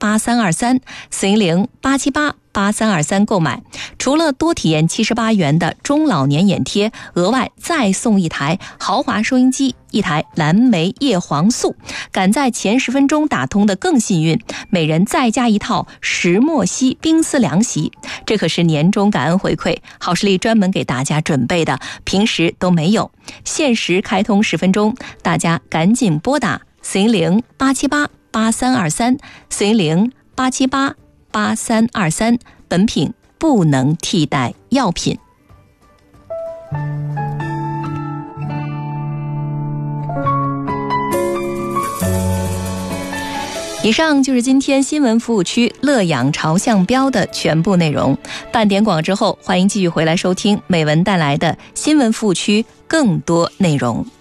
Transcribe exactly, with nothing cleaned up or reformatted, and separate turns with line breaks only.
八三二三四零零八七八八三二三购买。除了多体验七十八元的中老年眼贴，额外再送一台豪华收音机，一台蓝莓叶黄素。赶在前十分钟打通的更幸运，每人再加一套石墨烯冰丝凉席。这可是年终感恩回馈，好视力专门给大家准备的，平时都没有。限时开通十分钟，大家赶紧拨打四零零八七八八三二三四零零八七八八三二三，本品不能替代药品。以上就是今天新闻服务区乐养朝向标的全部内容。半点广之后，欢迎继续回来收听美文带来的新闻服务区更多内容。